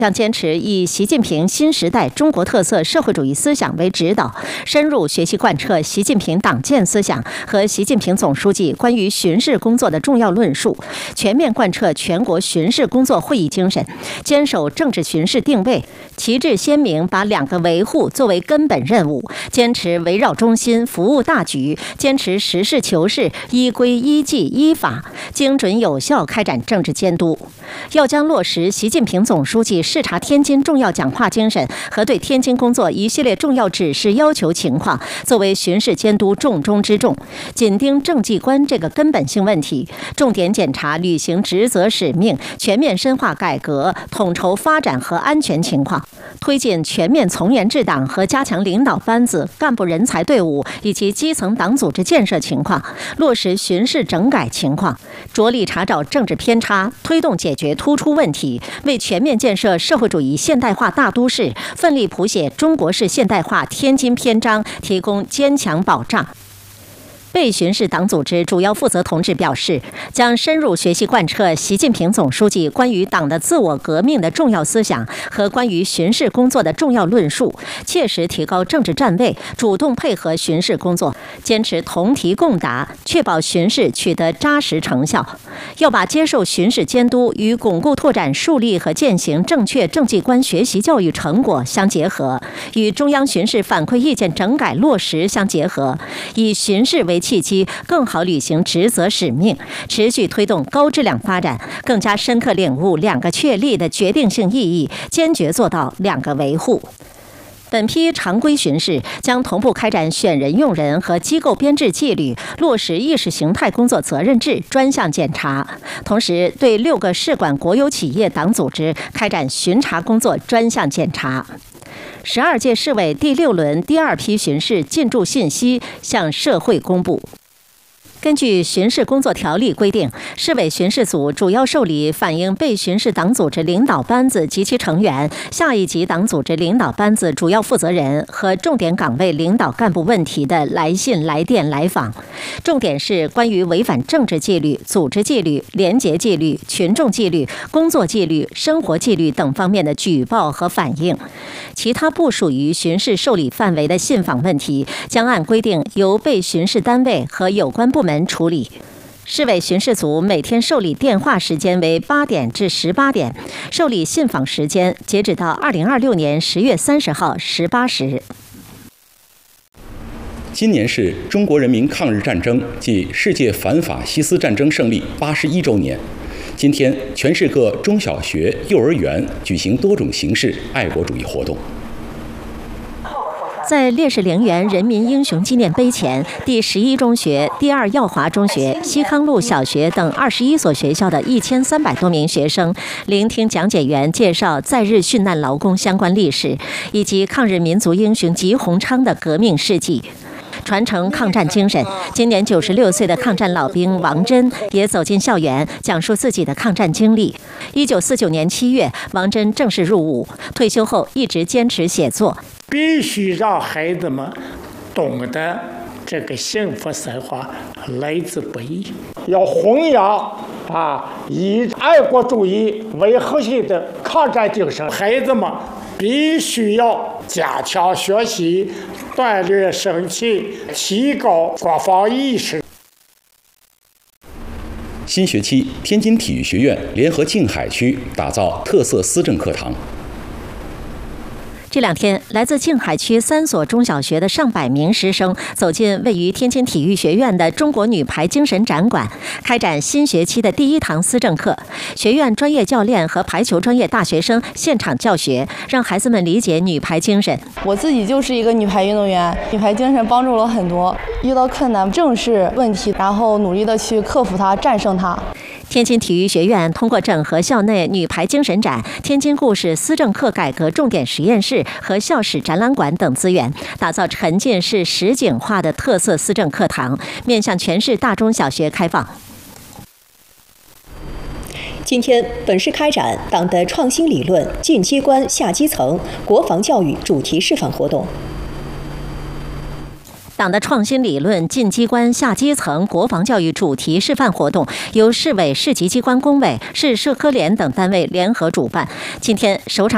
将坚持以习近平新时代中国特色社会主义思想为指导，深入学习贯彻习近平党建思想和习近平总书记关于巡视工作的重要论述，全面贯彻全国巡视工作会议精神，坚守政治巡视定位，旗帜鲜明把两个维护作为根本任务，坚持围绕中心服务大局，坚持实事求是、依规依纪依法，精准有效开展政治监督。要将落实习近平总书记视察天津重要讲话精神和对天津工作一系列重要指示要求情况作为巡视监督重中之重，紧盯政绩观这个根本性问题，重点检查履行职责使命、全面深化改革、统筹发展和安全情况，推进全面从严治党和加强领导班子、干部人才队伍以及基层党组织建设情况，落实巡视整改情况，着力查找政治偏差，推动解决突出问题，为全面建设社会主义现代化大都市，奋力谱写中国式现代化天津篇章提供坚强保障。被巡视党组织主要负责同志表示，将深入学习贯彻习近平总书记关于党的自我革命的重要思想和关于巡视工作的重要论述，切实提高政治站位，主动配合巡视工作，坚持同题共答，确保巡视取得扎实成效。要把接受巡视监督与巩固拓展树立和践行正确政绩观学习教育成果相结合，与中央巡视反馈意见整改落实相结合，以巡视为契机，更好履行职责使命，持续推动高质量发展，更加深刻领悟两个确立的决定性意义，坚决做到两个维护。本批常规巡视将同步开展选人用人和机构编制纪律，落实意识形态工作责任制专项检查，同时对6个市管国有企业党组织开展巡查工作专项检查。12届市委第6轮第2批巡视进驻信息向社会公布。根据巡视工作条例规定，市委巡视组主要受理反映被巡视党组织领导班子及其成员、下一级党组织领导班子主要负责人和重点岗位领导干部问题的来信、来电、来访，重点是关于违反政治纪律、组织纪律、廉洁纪律、群众纪律、工作纪律、生活纪律等方面的举报和反映。其他不属于巡视受理范围的信访问题，将按规定由被巡视单位和有关部门处理。市委巡视组每天受理电话时间为8点至18点，受理信访时间截止到2026年10月30号18时。 今年是中国人民抗日战争暨世界反法西斯战争胜利81周年。今天，全市各中小学、幼儿园举行多种形式爱国主义活动。 在烈士陵园人民英雄纪念碑前，第11中学、第2耀华中学、西康路小学等21所学校的1300多名学生聆听讲解员介绍在日殉难劳工相关历史，以及抗日民族英雄吉鸿昌的革命事迹。传承抗战精神，今年96岁的抗战老兵王真也走进校园，讲述自己的抗战经历。1949年7月，王真正式入伍，退休后一直坚持写作。 必须让孩子们懂得这个幸福生活来之不易，要弘扬以爱国主义为核心的抗战精神。孩子们必须要加强学习，锻炼身体，提高国防意识。 新学期，天津体育学院联合静海区打造特色思政课堂。 这2天，来自静海区3所中小学的上百名师生走进位于天津体育学院的中国女排精神展馆，开展新学期的第1堂思政课。学院专业教练和排球专业大学生现场教学，让孩子们理解女排精神。 我自己就是一个女排运动员，女排精神帮助了很多。遇到困难，正视问题，然后努力的去克服它，战胜它。 天津体育学院通过整合校内女排精神展、天津故事思政课改革重点实验室和校史展览馆等资源，打造沉浸式实景化的特色思政课堂，面向全市大中小学开放。 今天，本市开展党的创新理论进机关下基层国防教育主题示范活动。 党的创新理论进机关下基层国防教育主题示范活动由市委、市级机关工委、市社科联等单位联合主办。今天首场